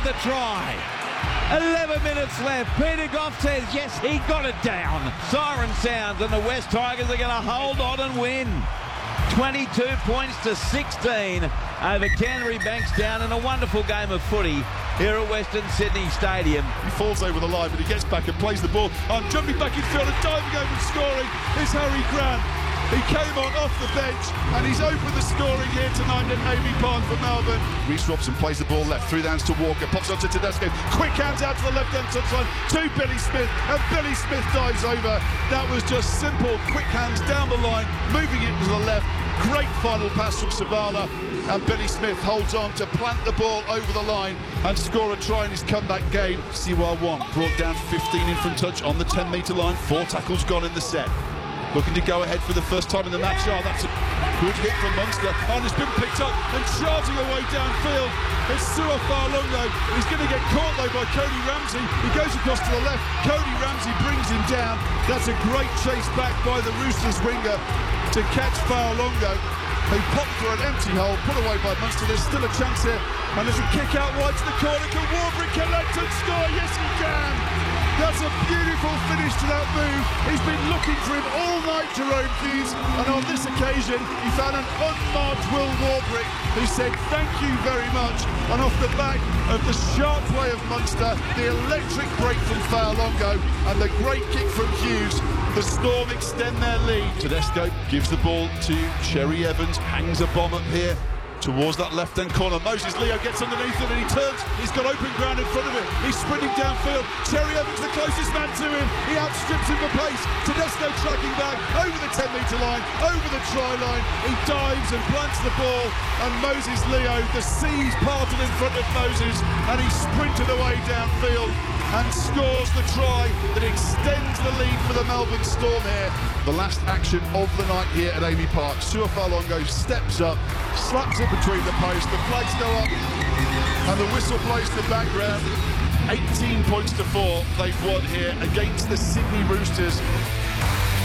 the try. 11 minutes left. Peter Gough says, yes, he got it down. Siren sounds, and the West Tigers are going to hold on and win. 22 points to 16 over Canterbury Bankstown in a wonderful game of footy here at Western Sydney Stadium. He falls over the line, but he gets back and plays the ball. Jumping back in field and diving over and scoring is Harry Grant. He came on off the bench and he's opened the scoring here tonight at Amy Park for Melbourne. Reece Robson plays the ball left, through the hands to Walker, pops onto Tedesco, quick hands out to the left-hand touchline to Billy Smith, and Billy Smith dives over. That was just simple, quick hands down the line, moving it to the left. Great final pass from Savannah, and Billy Smith holds on to plant the ball over the line and score a try in his comeback game. Siwa 1 brought down 15 in from touch on the 10-metre line, 4 tackles gone in the set. Looking to go ahead for the first time in the match. Oh, that's a good hit from Munster. And it's been picked up and charging away downfield. It's Sua Fa'alogo. He's going to get caught though by Cody Ramsey. He goes across to the left. Cody Ramsey brings him down. That's a great chase back by the Roosters winger to catch Fa'alogo. They popped through an empty hole, put away by Munster. There's still a chance here. And there's a kick out wide to the corner. Can Warbrick collect and score? Yes, he can. That's a beautiful finish to that move. He's been looking for him all night, Jerome Hughes, and on this occasion he found an unmarked Will Warbrick who said thank you very much, and off the back of the sharp play of Munster, the electric break from Fa'alogo and the great kick from Hughes, the Storm extend their lead. Tedesco gives the ball to Cherry Evans, hangs a bomb up here towards that left-hand corner. Moses Leo gets underneath it and he turns. He's got open ground in front of him. He's sprinting downfield. Cherry Evans, the closest man to him. He outstrips him for pace. Tedesco tracking back over the 10-metre line, over the try line. He dives and plants the ball, and Moses Leo, the seas parted in front of Moses, and he sprinted away downfield and scores the try that extends the lead for the Melbourne Storm here. The last action of the night here at Amy Park. Sua Fa'alogo steps up, slaps it between the posts, the flags go up and the whistle plays the background. 18 points to 4 they've won here against the Sydney Roosters.